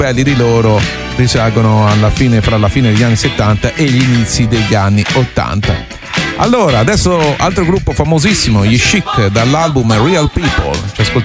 belli di loro risalgono fra la fine degli anni 70 e gli inizi degli anni 80. Allora, adesso altro gruppo famosissimo, gli Chic, dall'album Real People. Ci